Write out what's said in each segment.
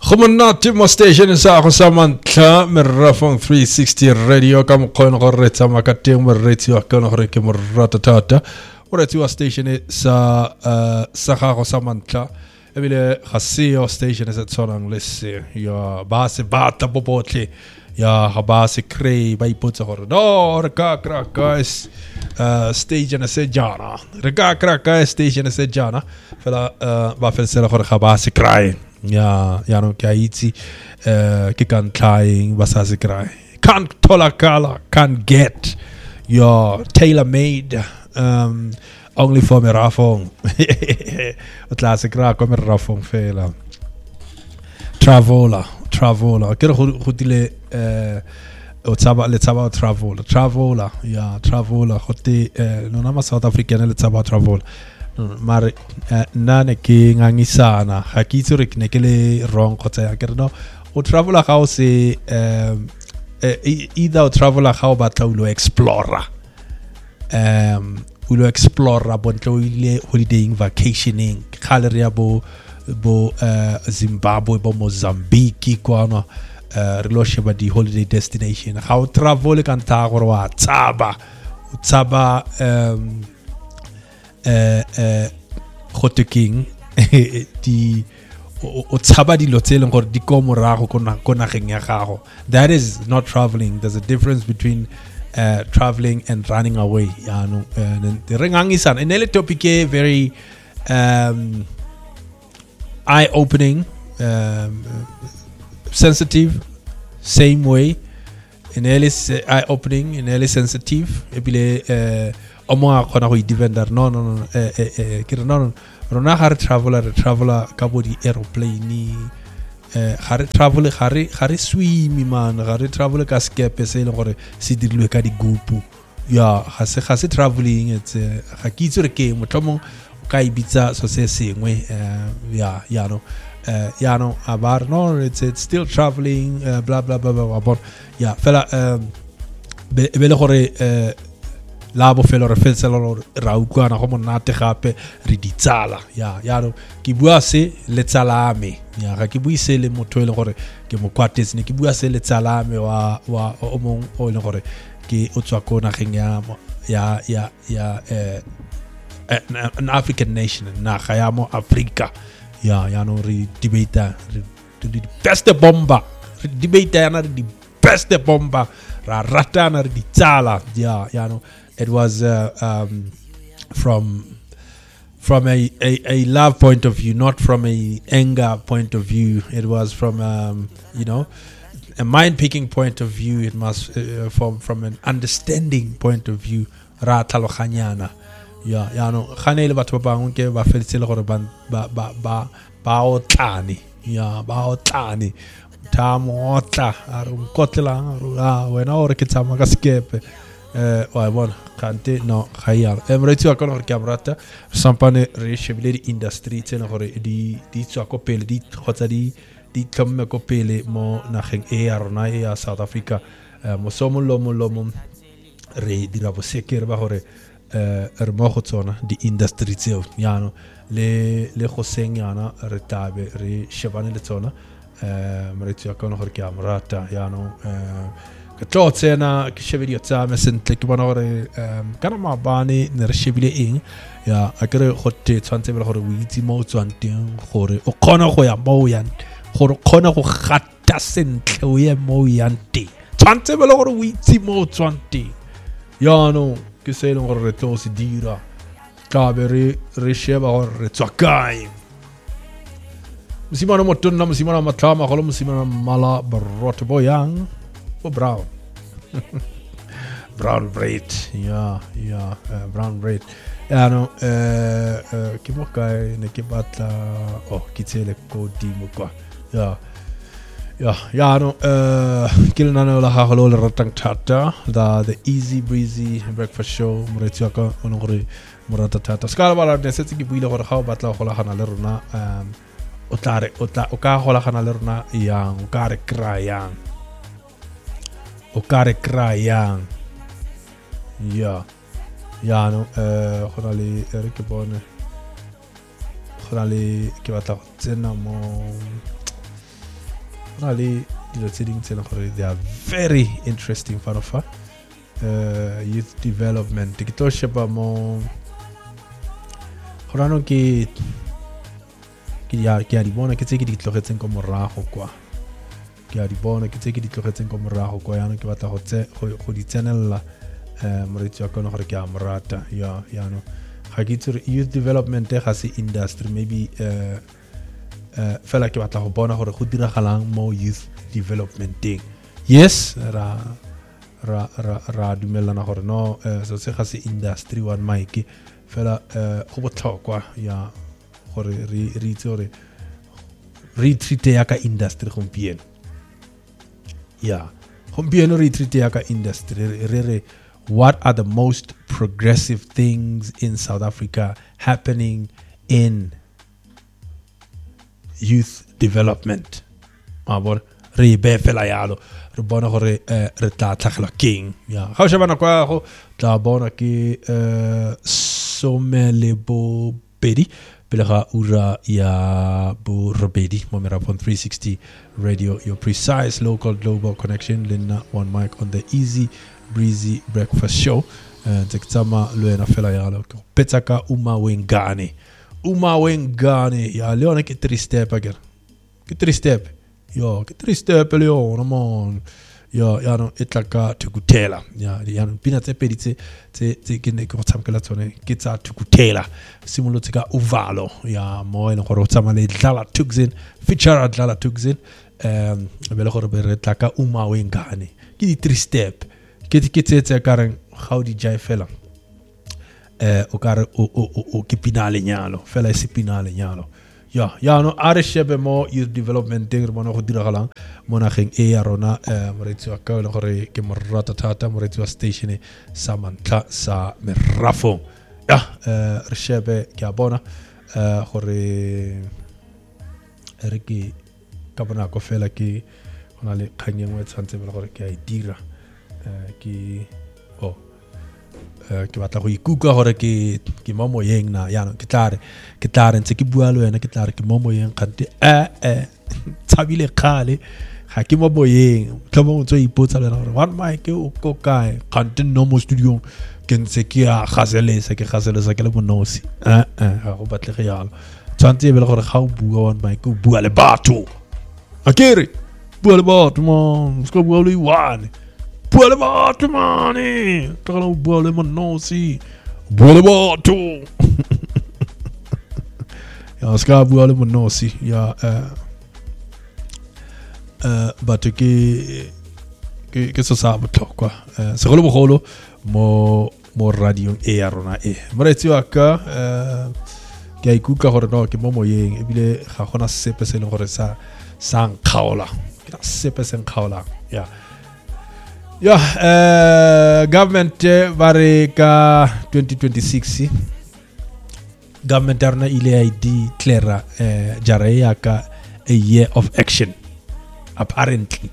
خمنات ما ستيشن ساعة سامان تلا من رافون 360 راديو كم قون غريت سما كتيم مريت يحكون غريك مرات تاتا وريتوا ستيشن ساعة سامان تلا أبيله خاصية ستيشن ساتسون لسه يا باس باتا بوبوتلي يا هباس كري باي بوتسهور دور كاكرا كاس ستيشن سجانا ركاكرا كاس ستيشن سجانا فلا بافل سلخور خباس كراي يا نو كايتي كي كان تلاين باساس كراي كان تولا كالا كان جيت يا tailor made only for Mirafong وتلاس كرا كم Mirafong فيلا Travola كده خدي لي وتسابع Travola يا Travola خدي نونا ما ساوث أفريقيا نلتسابع Travola mar nane ki ngangi sana hakitsuri knekele wrong kotsa ya kerno o travel ga o se either o travel ga o batla ulo explora bontlo ile holidaying vacationing khaleria bo Zimbabwe bo Mozambique kwana reloshe ba di holiday destination ga o travel kan ta go wa tsaba King di o tsaba di lotsele gore di ko morago kona geng ya gago. That is not traveling. There's a difference between traveling and running away. Ya no the rengangisan enele topic very eye opening, sensitive, same way. Enele eye opening, enele sensitive. Ebile Omo kona ko defender no kira no rona har traveler kabo di aeroplane ni har travel har swim man har travel ka skepe se le gore se dirlwe ka di gupu ya ga se traveling it's ga kitsure ke motlomo ka ibitsa so se sengwe ya no abar no it's still traveling blah blah blah but ya fela bele gore labo felo re fetselo ra ukwana go monate gape re ditsala ya no ke bua se le tsalame ya ga ke buise le motho le gore ke mo kwatetse ne ke bua se le tsalame wa o mong o le gore ke o tswa kona geng ya an African nation na ga ya mo Africa ya no re debate the best bomba re debate ya na the best bomba ra ratana re ditsala ya no. It was from a love point of view, not from a anger point of view. It was from a mind-picking point of view. It must from an understanding point of view. Ra talokanyana, ya no. Khanele batho ba bangwe ke ba felitsele gore ba o tlane, ba o tlane. Tamotla a re nkotlela wena o re ke tsama ka skepe. Wa bona kante no khayar emretsi wa kana gore ke amrata sampane re shebile di industry tsena gore di tswa ko pele di khotsa di tlomme ko pele mo nageng ya rona ya South Africa mo somolomo re dira bo sekere ba gore re mo go tsona di industry tseo yana le go senyana re tabe re shebane le tsona mretsi wa kana gore ke amrata yana Katlotena kishevili yotsame sentle ke bona gore kana mabane ne re shebile eng ya akere gote tshwantse bele gore o itse mo tswang teng gore o khona go ya mo yan gore khona go gata sentle o ye mo yan teng tshwantse bele gore o itse mo tswang teng ya no ke se le gore re tlo se dira ka be re sheba gore re tswa kae musimana motonna musimana matlama go le musimana mala barot boyang brown brown braid brown braid no ke mo kae ne ke batla kitsele ko dimo kwa no ke lena no la hagolo le ratang thata the easy breezy breakfast show moretsiaka ono gore morata thata ska bala ne setse ke buile gore ga o batla go lagana le rona o ka go lagana le rona yang o ka re krayang o kare krayang ya no khonale re ke bone khonale ke batla tsena mo Only they are very interesting fanofa. Youth development. Kita sheba mo. Horano ki ki aribona ki tseki ditlogetsen ko morago kwa. Ki aribona ki tseki ditlogetsen ko morago kwa yana ki batla go di tsenella moretsi wa kona gore ke amrata ya no ga ke tsere youth development ga se industry maybe fela ke batla go bona gore go diragalang mo youth development thing. Yes, ra dumelana gore no so se ga se industry one mic fela go botlhokwa ya gore re itse gore re treat ya ka industry gompieno. Yeah, gompieno re treat ya ka industry re what are the most progressive things in South Africa happening in youth development. Abor re be fela yalo re bona gore re tla tlhagela king ya ga o shebana kwa go tla bona ke Somelebo Pedi pele ga ura ya bo robedi mo Merapon 360 radio, your precise local global connection. Lena one mic on the easy breezy breakfast show. Tsama luena fela yalo petsaka uma wengane ya leona ke 3 step again ke 3 step yo ke 3 step leona mon ya no etlaka tukutela ya no pina tse pedi tse ke ne go tsamkela tsone ke tsa tukutela simolotse ka uvalo ya mo ene gore o tsamale dlala tukzin feature dlala tukzin bele gore be re tlaka uma wengane ke di 3 step ke tse kareng how di jai fela o kare o ke pinale nyalo fela se pinale nyalo ya no are shebe mo youth development ding mo go diragalang mo nageng e ya rona moretsi wa ka le gore ke morata thata moretsi wa station Samantha sa Merafo ya re shebe ke a bona gore re ke ka bona go fela ke ona le kganyeng wa tshwantse le gore ke a dira ke ke batla go ikuka gore ke mo moyeng na ya no ke tlare ntse ke bua le wena ke tlare ke mo moyeng kgante tshabile khale ga ke mo moyeng tlhomo ntse ipotsa le gore one mic o ko kae kgante no mo studio ke ntse ke a gaselesa ke le monosi ga go batlege yalo tshwantse be le gore ga o bua one mic o bua le batho akere bua le batho mo ska bua le one bua le batho mane tla bua le monosi bua le batho ya ska bua le monosi ya batho ke so sa botlhokwa segolo bogolo mo radio e ya rona moretsi wa ka ke a ikuka gore no ke mo moyeng ebile ga gona sepe se le gore sa nkgaola ke sepe se nkgaola government bare ka 2026 government arna ile ID clear jara ya ka a year of action apparently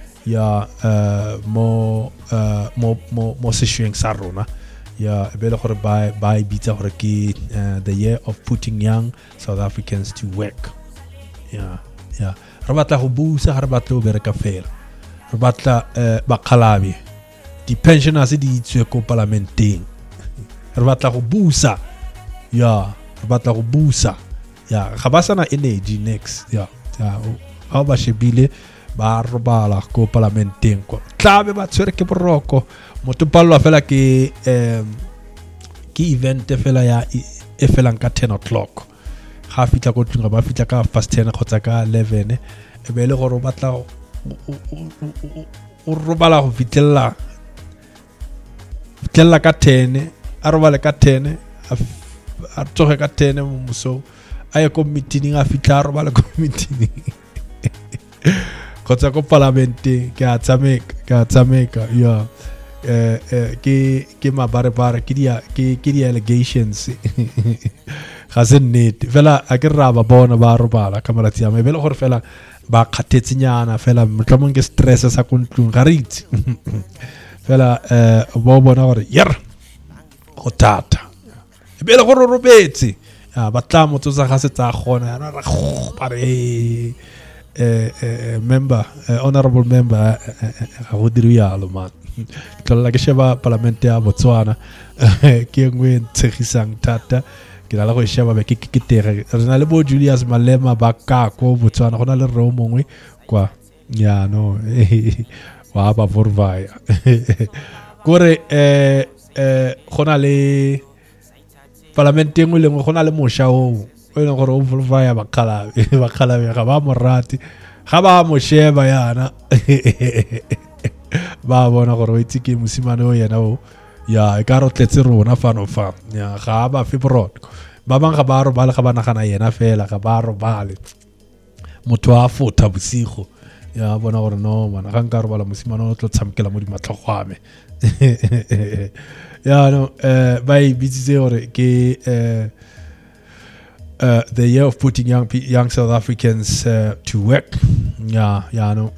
mo seshweng sa rona bele gore ba bitsa gore ke the year of putting young South Africans to work re batla go busa re batla go bereka fela re batla bakgalabi di pensioners di tswe ko parlamenteng re batla go busa re batla go busa ga ba sana energy next ha ba shebile ba robala ko parlamenteng ko tlabe ba tswere ke boroko motho pallo fela ke event fela ya e fela ka 10 o'clock ga fitla ko tlinga ba fitla ka past 10 kgotsa ka 11 e be le gore o batla o robala go fitella ka 10 a robale ka 10 a tsoge ka 10 mo muso a ye ko meeting a fitla a robala ko meeting kgotsa ko parlamente ke a tsameka ke mabare ke di allegations ga se nnete fela a ke raba bona ba robala ka malatsi a me bele gore fela ba kgathetsenyana fela motlhomong ke stress sa kontlong ga re itse fela bo bona gore go thata e bele gore robetse ba tla motho sa ga se tsa gona ba re member honorable member go dirialo man tlola ke sheba parlamente ya Botswana ke ngwe tshegisang thata ke la go sheba be ke tere rena le bo Julius Malema ba ka ko Botswana gona le re mongwe kwa ya no wa ba vorvaya gore gona le parlamente ngwe le gona le mosha o leng gore o vorvaya ba khala ga ba morati ga ba mo sheba yana ba bona gore o itse ke mosimane o yena o ya e ka rotletse rona fano fa ya ga ba fibrod ba bang ga ba ro ba le ga ba nagana yena fela ga ba ro ba le motho a fota bosigo ya bona gore no mana ga nka ro bala mosimane o tlo tsamkela mo di matlhogwame ya no ba e bitsitse gore ke the year of putting young South Africans to work ya no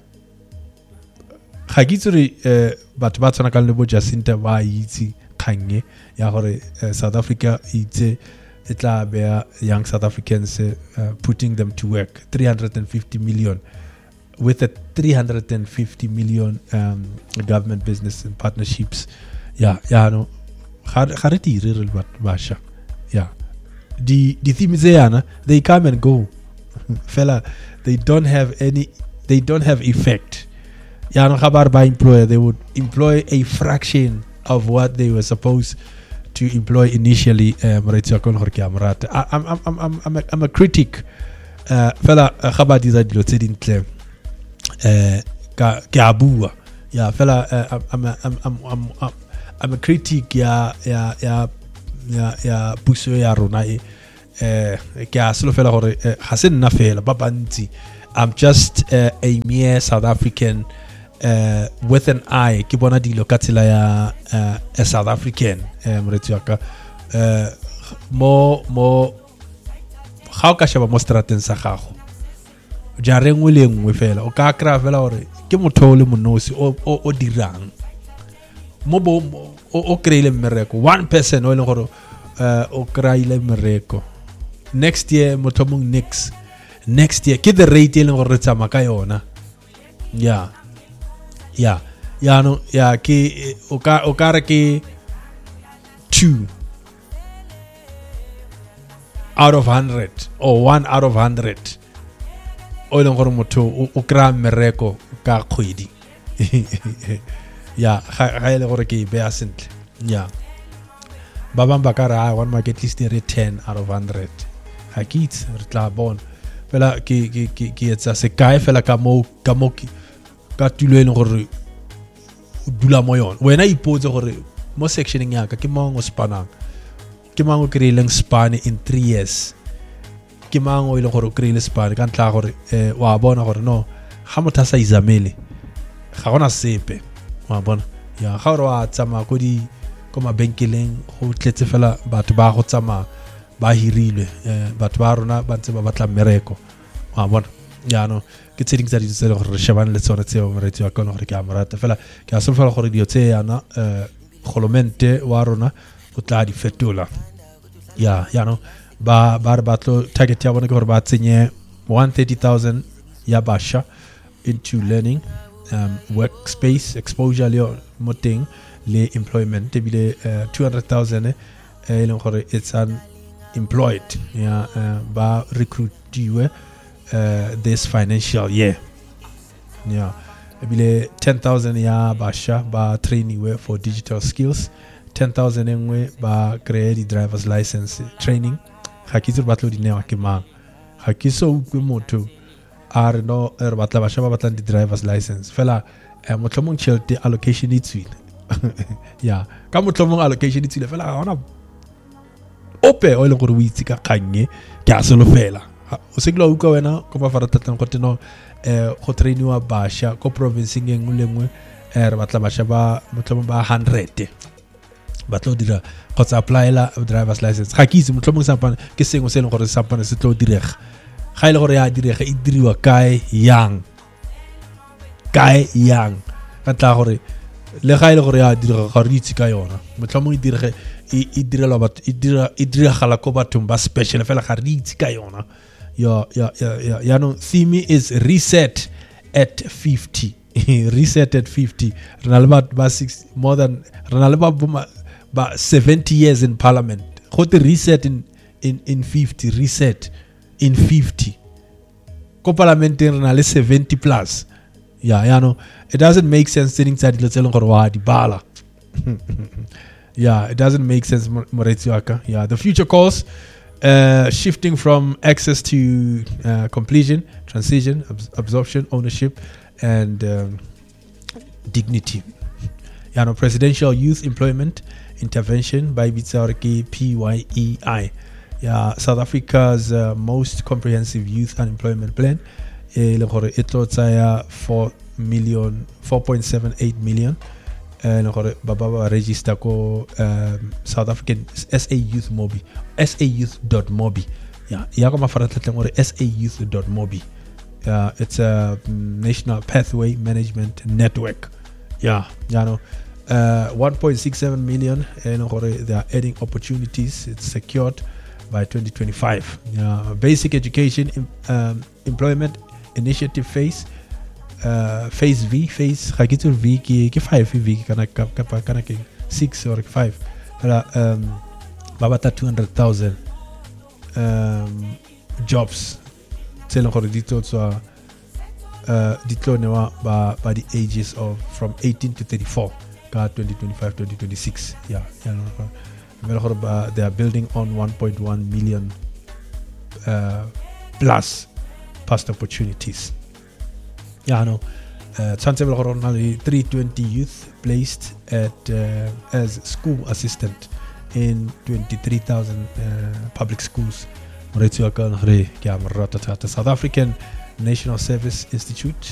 ga gitsuri batho ba tsana ka le bo Jacinta ba itse khange ya gore South Africa itse itla be young South Africans putting them to work 350 million with a 350 million government business and partnerships ya no ga re dire re basha ya the theme is yana they come and go fella they don't have effect ya no khabar by employer they would employ a fraction of what they were supposed to employ initially I'm a critic fella khabar these are dilo tse dintle ka abua ya fella I'm a critic ya puso ya rona ke a selo fela gore ga se nna fela ba bantsi I'm just a mere South African with an eye ke bona dilo ka tsela ya a South African moretsi wa ka mo ga o ka sheba mo strateng sa gago jareng o le nngwe fela o ka kra fela gore ke motho le monosi o dirang mo bo o kreile mmereko one person o le gore o kreile mmereko next year motho mong next year ke the rate le gore re tsama ka yona ya no ya ke o ka re ke 2 out of 100 or 1 out of 100 o le gore motho o kra mmereko ka kgwedi ya ga ile gore ke be sentle ya ba bang ba ka ra one market list re 10 out of 100 ha kits re tla bon fela ke etsa se kae fela ka mo ka tulo ene gore dula mo yona wena ipotse gore mo sectioning ya ka ke mang o spanang ke mang o kreileng span in 3 years ke mang o ile gore o kreile span ka ntla gore wa bona gore no ga motho sa izamele ga gona sepe wa bona ya ga re tsama go di ko mabenkeleng go tletse fela batho ba go tsama ba hirilwe batho ba rona ba ntse ba batla mmereko wa bona ya no ke tseding tsa ditse gore re shebane le tsone tseo moretsi wa kona gore ke amorata fela ke a solofela gore dio tse yana golomente wa rona o tla di fetola ya no ba re batlo target ya bona ke gore ba tsenye 130,000 ya basha into learning workspace exposure le moting le employment ebile 200,000 leng gore it's unemployed ya ba recruitiwe this financial year ya ebile 10,000 ya basha ba trainiwe for digital skills 10,000 engwe ba create driver's license training ga kitse batlo di newa ke mang ga kiso ukwe motho are no re batla basha ba batlang di driver's license fela motlhomong tšhelete allocation itswile ya ka motlhomong allocation itswile fela ga ona ope o ile gore o itse ka kgannye ke a selo fela o se kila uka wena ko ba fara tatang go teno go trainiwa basha ko provinceng engwe le engwe re batla basha ba motlhomong ba 100 batlo dira go tsa apply la driver's license ga ke itse motlhomong sampane ke sengwe se leng gore sampane se tlo direga ga ile gore ya direga e diriwa kae yang ka tla gore le ga ile gore ya direga ga re itse ka yona motlhomong e direge e direla batho e diragala ko bathong ba special fela ga re itse ka yona your theme is reset at 50. Reset at 50. More than 70 years in parliament. What the reset in 50? Reset in 50. Co-parliament in 70 plus. Yeah, it doesn't make sense sitting inside the bala. Yeah, it doesn't make sense, Moretsuaka. Yeah, the future calls shifting from access to completion, transition, absorption, ownership, and dignity. Yeah, presidential youth employment intervention by Bitsarki PYEI. Yeah, South Africa's most comprehensive youth unemployment plan. It 4.78 million. Baba register ko South African SA Youth Mobi, sayouth.mobi. Yeah, yakoma faratla ngore sayouth.mobi. It's a national pathway management network. Yeah, 1.67 million. They are adding opportunities. It's secured by 2025. Basic education employment initiative phase. Phase V, Hakitur V, ki 5 V, kana 6 or 5. Babata 200,000 jobs. Tell for the details are by the ages of from 18 to 34. 2025, 2026. Yeah. They are building on 1.1 million plus past opportunities. 320 youth placed at as school assistant in 23,000 public schools. The South African National Service Institute,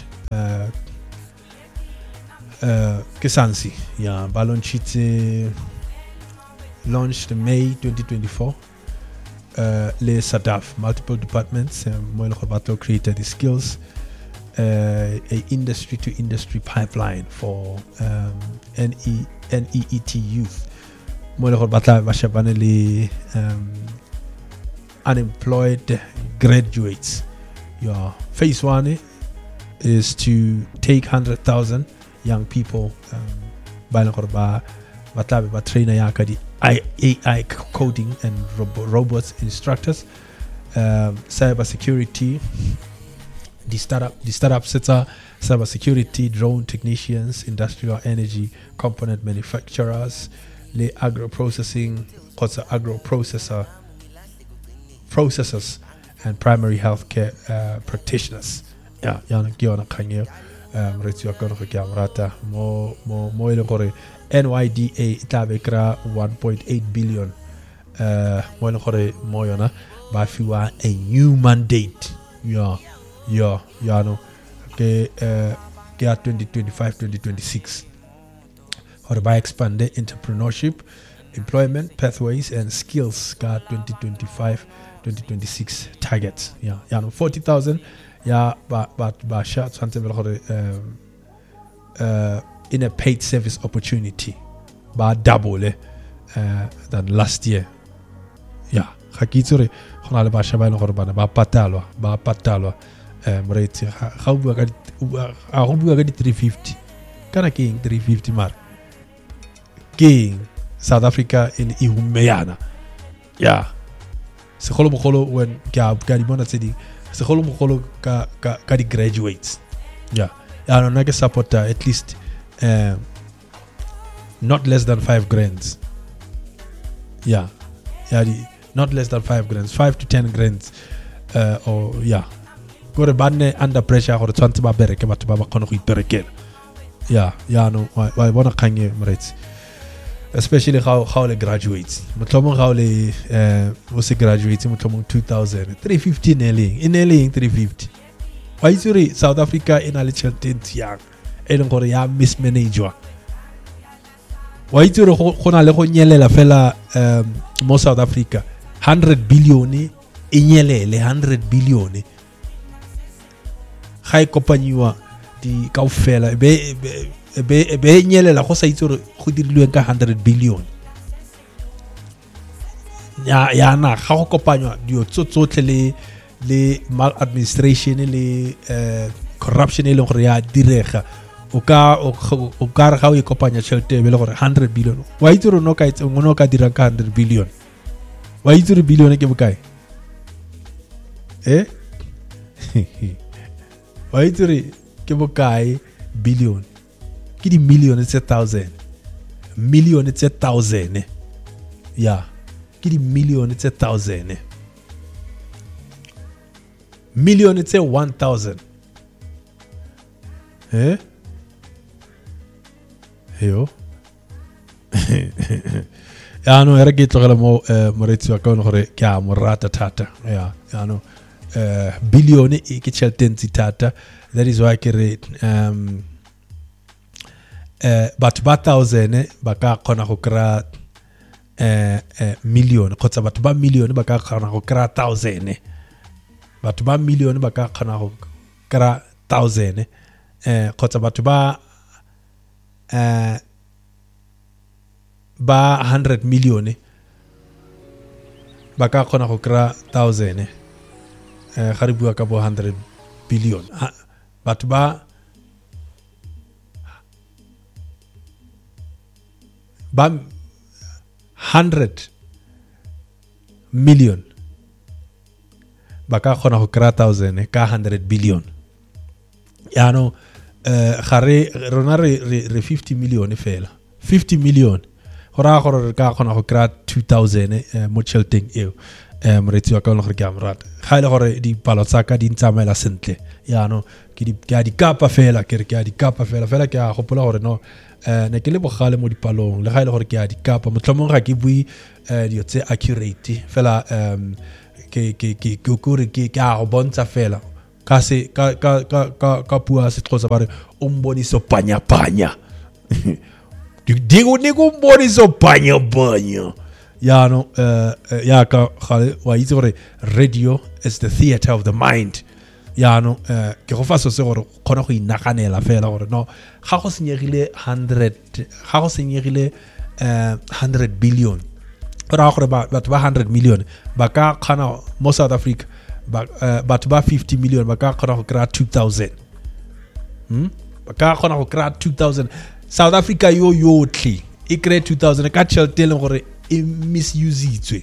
Kesansi, balance sheet launched in May 2024. Le SADAF, multiple departments, created the skills. A industry to industry pipeline for NEET youth. Unemployed graduates. Phase 1 is to take 100,000 young people AI coding and robots instructors, cyber security. The startup sector, cybersecurity, drone technicians, industrial energy component manufacturers, the agro-processors, and primary healthcare practitioners. NYDA itabekra 1.8 billion. A new mandate. Okay, 2025-2026. By expanded entrepreneurship, employment pathways and skills. 2025-2026 targets. 40,000. In a paid service opportunity, double than last year. Hakitsure, Honala Bashabano Horbana, Patalwa. How we got 350. Can I king 350 mark? King South Africa in Ihumeyana. Yeah. Sekholo when Garibona said, Sekholo Kadi graduates. Yeah. I don't like a supporter at least not less than 5 grand. Yeah. Not less than 5 grand, 5 to 10 grand. Or yeah. Go to banne under pressure or trying to bereke but baba kono bereke. Yeah, why wanna kanye mrets. Especially how they graduates. Mutlomong how they was graduating mutlomong 2000 350 nearly 350. Why is South Africa in a little tent young? And Korea mismanager. Why is it Hona Leho Nyele la fella mo South Africa? 100 billion inyele 100 billion. High company di kaufela be nyele la go sa itse go dirilwe ka 100 billion. Ya na ga go kopanywa dio tsotlhe le le maladministration le corruption e leng gore ya direga o ka re ga o ikopanya tšhelete be le gore 100 billion wa itse re no ka dira ka 100 billion wa itse re billion ke bokae wa itse re ke bokae billion ke di million tse 1000 million tse 1000 ya ke di million tse 1000 million tse 1000 yo ya no era ke tlogela mo moretsi wa ka gore ke a mo rata thata ya no billion e ke tšhelete thata. That is why ke re batho ba 1000 ba ka kgona go kry million kgotsa batho ba million ba ka kgona go kry 1000 batho ba million ba ka kgona go kry 1000 kgotsa batho ba 100 million ba ka kgona go kry 1000 ga re bua ka bo 100 billion batho ba 100 million ba ka kgona go kry 1000 ka 100 billion ya no gare rona re 50 million fela 50 million gora gore re ka kgona go kry 2000 mo tšhelteng eo moretsi wa ka le gore ke a morata ga ile gore dipalo tsa ka di ntsamaela sentle ya no ke a di kapa fela ke re ke a di kapa fela ke a gopola gore no ne ke le bogale mo dipalong le ga ile gore ke a di kapa motlhomong ga ke bui dio tse accurate fela ke a go bontsha fela ka se ka pua se tlosa bare o mboniso panya digo mboniso panya ya no ya ka wa itse gore radio is the theater of the mind ya no ke go fa se gore khona go inaganela fela gore no ga go senyegile 100 ga go senyegile 100 billion ra gore batho ba 100 million ba ka khana mo South Africa batho ba 50 million ba ka khona go kry 2000 ba ka khona go kry 2000 South Africa yotlhe e kry 2000 ka tšhelete le gore e misusitswe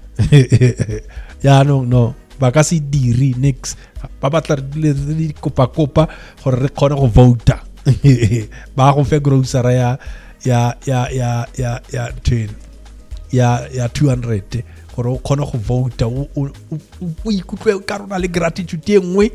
ya no ba ka se diri nix ba batla le kopa gore re kgone go vouta ba go fe grocery ya 200 gore o kgone go vouta o ikutlwe ka rona le gratitude e nngwe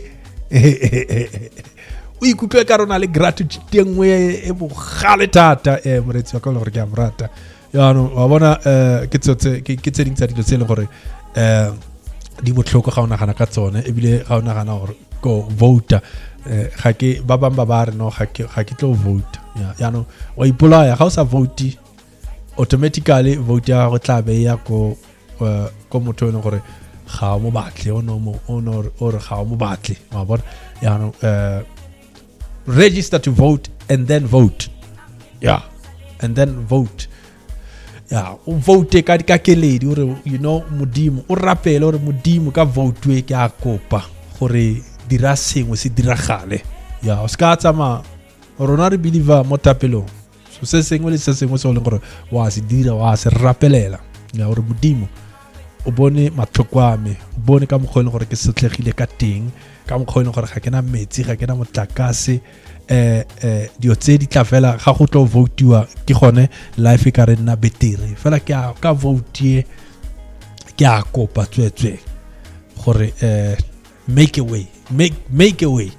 o ikutlwe ka rona le gratitude e nngwe e bogale thata moretsi wa ka le gore ke a morata ya no wa bona ke tse ding tsa dilo tse le gore di botlhoko ga o nagana ka tsone ebile ga o nagana gore go vouta ga ke ba bang ba re no ga ke tlo vouta ya no wa ipolaya ga o sa vote automatically vote ya go tla be ya ko motho ene gore ga mo batle o re ga mo batle wa bona ya no register to vote and then vote and then vote o vote ka keledi ore modimo o rapele ore modimo ka vote we ke a kopa gore dira sengwe se diragale o ska tsama rona re believer mo tapelo so se sengwe le se sengwe se le gore wa se dira wa se rapelela ore modimo o bone matlhokwame o bone ka mogole gore ke setlegile ka teng ka mogole gore ga ke na metsi ga ke na motlakase dio tse di tla fela ga go tlo votiwa ke gone life e ka re nna betere fela ke ka vote ke a kopa tswetswe gore make a way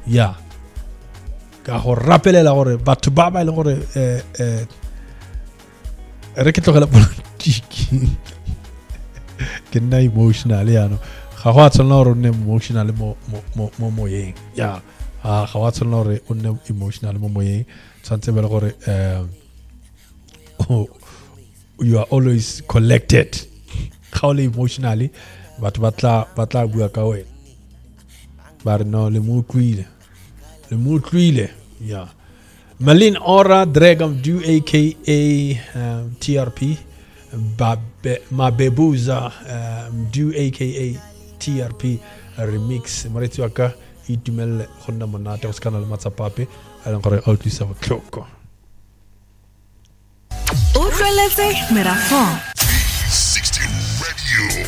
ka go rapelela gore batho ba le gore re ke tlogela politiki ke nna emotional no ga go a tshwana gore o nne emotional mo moyeng ga go a tshwana gore o nne emotional mo moyeng tshwanetse be le gore you are always collected ga o le emotionally batho ba tla bua ka wena ba re no le mo utlwile Malin Ora Dragam Du aka TRP Mabebuza Du aka TRP remix moretsi wa ka itumelle go nna monate go skana le matsapape a leng gore a utlwisa botlhoko o tlweletse Merafong 16 Radio.